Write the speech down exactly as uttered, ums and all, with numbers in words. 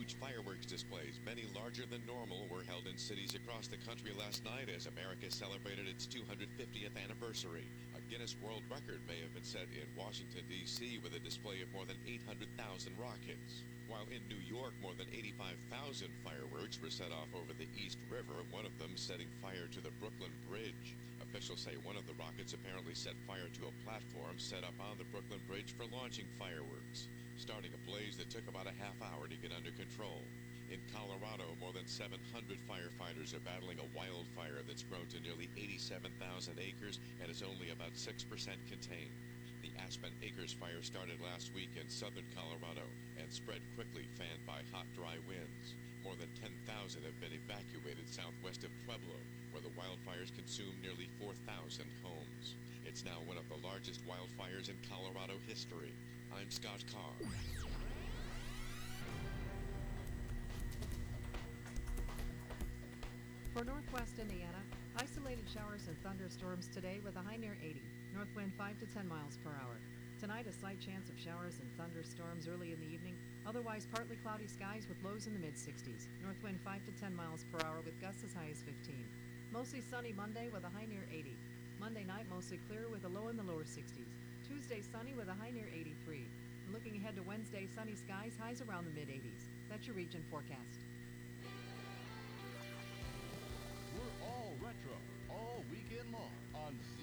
huge fireworks displays, many larger than normal, were held in cities across the country last night as America celebrated its two hundred fiftieth anniversary. A Guinness World Record may have been set in Washington, D C with a display of more than eight hundred thousand rockets. While in New York, more than eighty-five thousand fireworks were set off over the East River, one of them setting fire to the Brooklyn Bridge. Officials say one of the rockets apparently set fire to a platform set up on the Brooklyn Bridge for launching fireworks, starting a blaze that took about a half hour to get under control. In Colorado, more than seven hundred firefighters are battling a wildfire that's grown to nearly eighty-seven thousand acres and is only about six percent contained. The Aspen Acres fire started last week in southern Colorado and spread quickly, fanned by hot, dry winds. More than ten thousand have been evacuated southwest of Pueblo, where the wildfires consumed nearly four thousand homes. It's now one of the largest wildfires in Colorado history. I'm Scott Carr. For northwest Indiana, isolated showers and thunderstorms today with a high near eighty. North wind five to ten miles per hour. Tonight, a slight chance of showers and thunderstorms early in the evening. Otherwise, partly cloudy skies with lows in the mid sixties. North wind five to ten miles per hour with gusts as high as fifteen. Mostly sunny Monday with a high near eighty. Monday night, mostly clear with a low in the lower sixties. Tuesday, sunny with a high near eighty-three. And looking ahead to Wednesday, sunny skies, highs around the mid eighties. That's your region forecast. We're all retro, all weekend long on